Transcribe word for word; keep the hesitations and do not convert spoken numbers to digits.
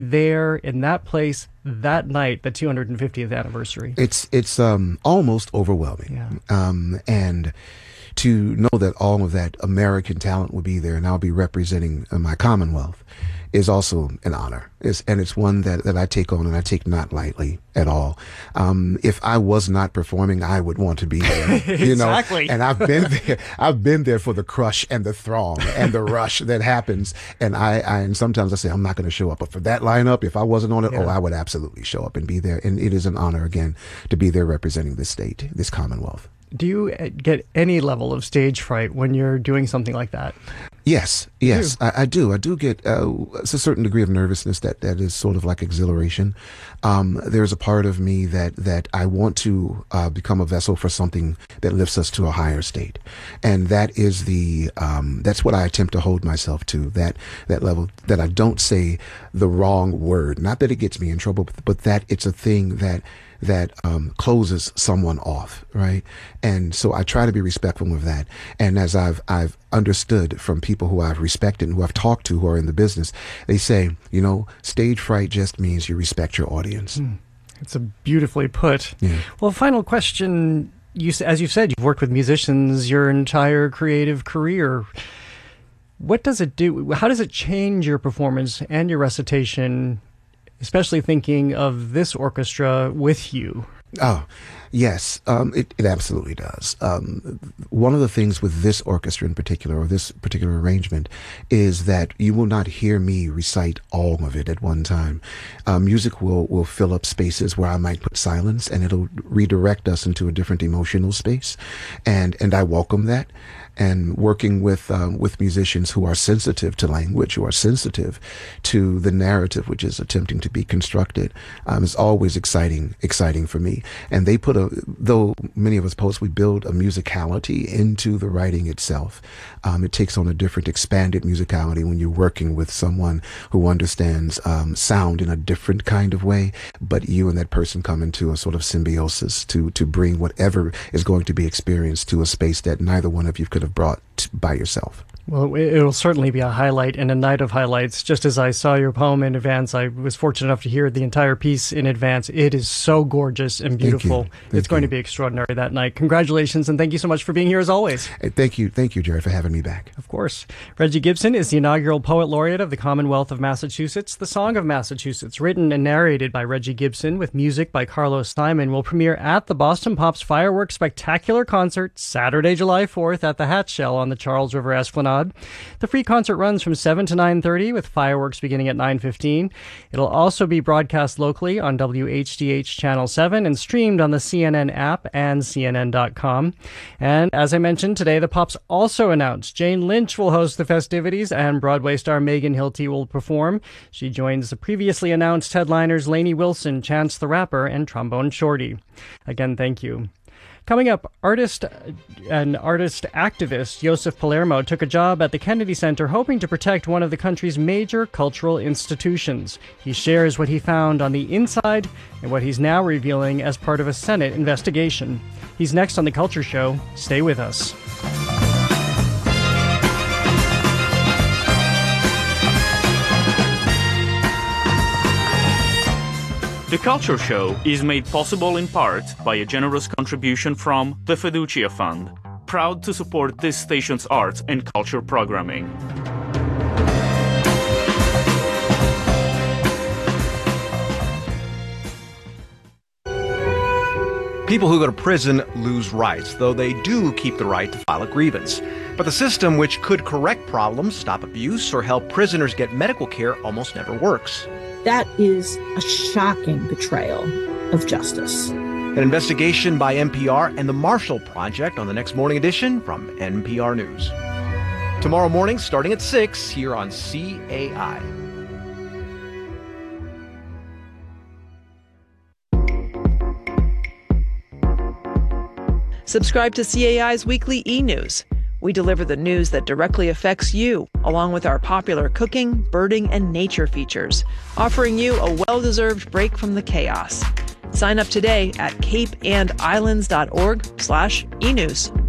there in that place that night, the two hundred fiftieth anniversary? It's it's um, almost overwhelming. Yeah. Um, and to know that all of that American talent will be there and I'll be representing uh, my Commonwealth is also an honor. It's, and it's one that, that I take on and I take not lightly at all. Um, if I was not performing, I would want to be there. You Exactly. know? And I've been there. I've been there for the crush and the throng and the rush that happens. And I, I and sometimes I say I'm not going to show up, but for that lineup, if I wasn't on it, Yeah. oh, I would absolutely show up and be there. And it is an honor again to be there representing this state, this Commonwealth. Do you get any level of stage fright when you're doing something like that? Yes, yes, I, I do. I do get uh, it's a certain degree of nervousness that, that is sort of like exhilaration. Um, there's a part of me that, that I want to uh, become a vessel for something that lifts us to a higher state, and that is the um, that's what I attempt to hold myself to, that that level, that I don't say the wrong word. Not that it gets me in trouble, but, but that it's a thing that. that um, closes someone off, right? And so I try to be respectful of that. And as I've I've understood from people who I've respected and who I've talked to who are in the business, they say, you know, stage fright just means you respect your audience. Mm. It's a beautifully put. Yeah. Well, final question. You, as you've said, you've worked with musicians your entire creative career. What does it do? How does it change your performance and your recitation, especially thinking of this orchestra with you? Oh, yes, um, it, it absolutely does. Um, one of the things with this orchestra in particular, or this particular arrangement, is that you will not hear me recite all of it at one time. Uh, music will, will fill up spaces where I might put silence, and it'll redirect us into a different emotional space. And, and I welcome that. And working with um, with musicians who are sensitive to language, who are sensitive to the narrative which is attempting to be constructed, um, is always exciting, exciting for me. And they put a, though many of us poets, we build a musicality into the writing itself. Um, it takes on a different, expanded musicality when you're working with someone who understands um, sound in a different kind of way. But you and that person come into a sort of symbiosis to to bring whatever is going to be experienced to a space that neither one of you could have brought by yourself. Well, it'll certainly be a highlight and a night of highlights. Just as I saw your poem in advance, I was fortunate enough to hear the entire piece in advance. It is so gorgeous and beautiful. Thank you. Thank it's going you. to be extraordinary that night. Congratulations, and thank you so much for being here as always. Hey, thank you. Thank you, Jerry, for having me back. Of course. Reggie Gibson is the inaugural Poet Laureate of the Commonwealth of Massachusetts. The Song of Massachusetts, written and narrated by Reggie Gibson with music by Carlos Simon, will premiere at the Boston Pops Fireworks Spectacular Concert Saturday, July fourth at the Hatch Shell on the Charles River Esplanade. The free concert runs from seven to nine thirty with fireworks beginning at nine fifteen. It'll also be broadcast locally on W H D H Channel seven and streamed on the C N N app and C N N dot com. And as I mentioned today, the Pops also announced Jane Lynch will host the festivities and Broadway star Megan Hilty will perform. She joins the previously announced headliners Lainey Wilson, Chance the Rapper, and Trombone Shorty. Again, thank you. Coming up, artist and artist activist Joseph Palermo took a job at the Kennedy Center hoping to protect one of the country's major cultural institutions. He shares what he found on the inside and what he's now revealing as part of a Senate investigation. He's next on The Culture Show. Stay with us. The Culture Show is made possible in part by a generous contribution from the Fiducia Fund, proud to support this station's arts and culture programming. People who go to prison lose rights, though they do keep the right to file a grievance. But the system which could correct problems, stop abuse, or help prisoners get medical care almost never works. That is a shocking betrayal of justice. An investigation by N P R and the Marshall Project on the next morning edition from N P R News. Tomorrow morning, starting at six, here on C A I. Subscribe to C A I's weekly e-news. We deliver the news that directly affects you, along with our popular cooking, birding, and nature features, offering you a well-deserved break from the chaos. Sign up today at cape and islands dot org slash e news.